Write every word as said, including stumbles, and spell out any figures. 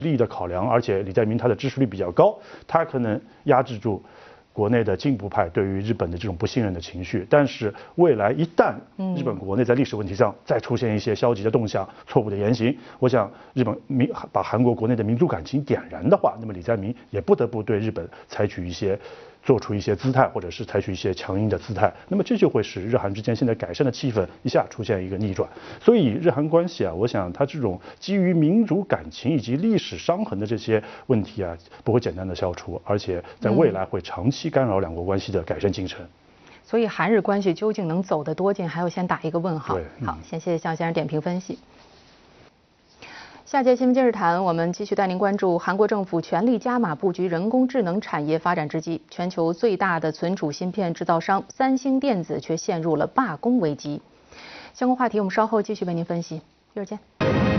利益的考量，而且李在明他的支持率比较高，他可能压制住国内的进步派对于日本的这种不信任的情绪。但是未来一旦日本国内在历史问题上再出现一些消极的动向、错误的言行，我想日本民把韩国国内的民族感情点燃的话，那么李在明也不得不对日本采取一些。做出一些姿态，或者是采取一些强硬的姿态，那么这就会使日韩之间现在改善的气氛一下出现一个逆转。所以日韩关系啊，我想它这种基于民族感情以及历史伤痕的这些问题啊，不会简单的消除，而且在未来会长期干扰两国关系的改善进程。 所以韩日关系究竟能走得多近，还要先打一个问号。 嗯、 好，先谢谢向先生点评分析。下节新闻今日谈，我们继续带您关注韩国政府全力加码布局人工智能产业发展之际，全球最大的存储芯片制造商三星电子却陷入了罢工危机。相关话题我们稍后继续为您分析，一会儿见。